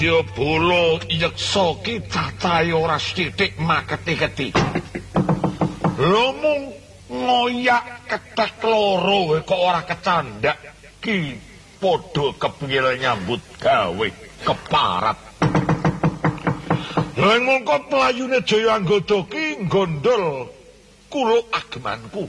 Ya bolo yeksa ki cacahe ora sithik maketi-keti. Lho mung ngoyak ketek loro kok ora kecandak ki padha kepingin nyambut gawe keparat. Lha mongko pelayune Jaya Anggada ki gondol kulo agemanku.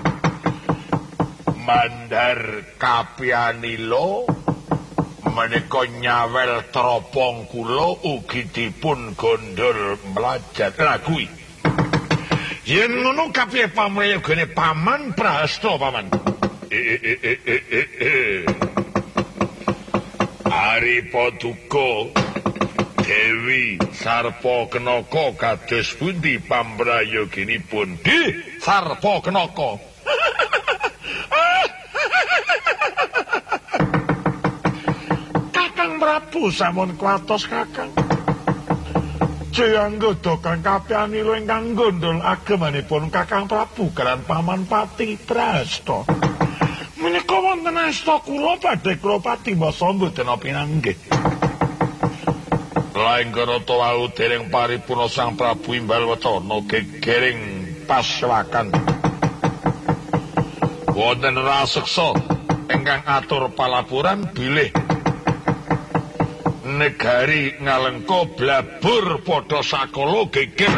Mandar Kapyanila menika nyawel tropong kula ugi dipun gondol mlajat kuwi. Yen ngono kapiye pamrayogane Paman Prahasta Paman? Ari Paduka Dewi Sarpakenaka kados pundi pamrayoginipun? Nggih, Sarpakenaka. Kakang Prabu sampun kuwatos Kakang. Jaya Anggada Kang Kapyanila ingkang gondol agemanipun Kakang Prabu kalan Paman Pati Prahasta. Menika wonten asta kula badhe kula patimasa mboten pinanggih. Lainggarata wau dereng paripurna Sang Prabu Imbalwacana gegering paswakan. Wonten raseksa ingkang atur palaburan bilih negari Ngalengka blabur padha sakala geger